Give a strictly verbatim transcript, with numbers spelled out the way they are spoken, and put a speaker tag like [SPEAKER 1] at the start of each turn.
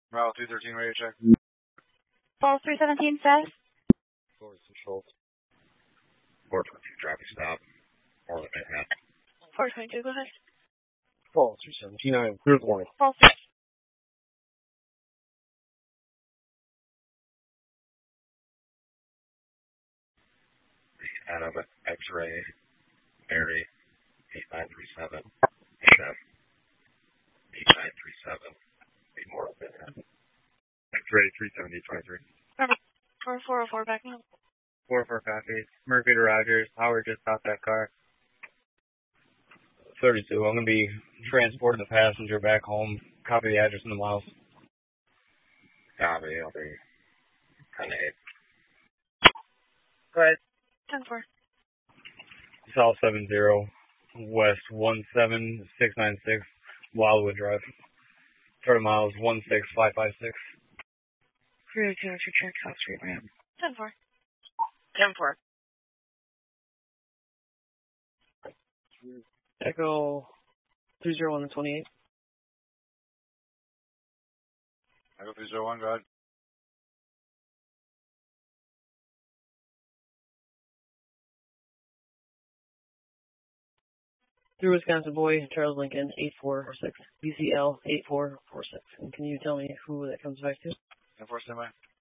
[SPEAKER 1] Route two thirteen, radio check.
[SPEAKER 2] Falls three seventeen, Seth.
[SPEAKER 1] Forward Central. four twenty-two, traffic stop. Or the Manhattan.
[SPEAKER 2] four twenty-two, go ahead.
[SPEAKER 1] Falls three seventeen, I am clear warning.
[SPEAKER 2] Falls three.
[SPEAKER 1] Adam X-ray, Mary, eight nine three seven, Chef, eight nine three seven, eight more Manhattan. X-ray three seventy twenty-three.
[SPEAKER 2] four four oh four, backing up.
[SPEAKER 3] four four copy. Murphy to Rogers. Howard just stopped that car. thirty-two. I'm going to be transporting the passenger back home. Copy the address and the miles.
[SPEAKER 1] Copy. I'll be ten eight.
[SPEAKER 3] Go ahead.
[SPEAKER 2] ten four.
[SPEAKER 3] South seven zero. West one seven six nine six. Wildwood Drive. Total miles one six five five six.
[SPEAKER 2] three oh two, your track, South Street ramp. ten four. ten four.
[SPEAKER 4] Echo three zero one to twenty-eight.
[SPEAKER 1] Echo three zero one, go ahead.
[SPEAKER 4] Through Wisconsin Boy, Charles Lincoln, eight four four six. B C L eight four four six. And can you tell me who that comes back to?
[SPEAKER 1] ten four, stand by.